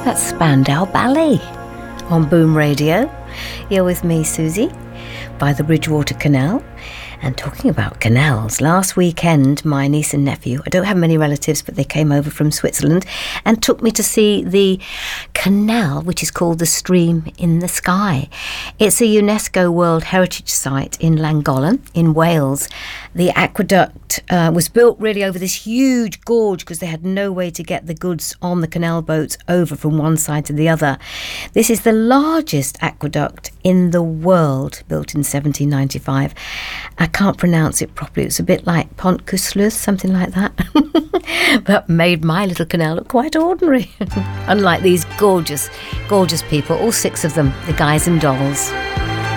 That's Spandau Ballet on Boom Radio. You're with me, Susie, by the Bridgewater Canal. And talking about canals, last weekend my niece and nephew, I don't have many relatives, but they came over from Switzerland and took me to see the canal, which is called the Stream in the Sky. It's a UNESCO World Heritage Site in Llangollen in Wales. The aqueduct was built really over this huge gorge because they had no way to get the goods on the canal boats over from one side to the other. This is the largest aqueduct in the world, built in 1795. I can't pronounce it properly. It's a bit like Pont Cusleuth, something like that. But made my little canal look quite ordinary. Unlike these gorgeous, gorgeous people, all 6 of them, the guys and dolls.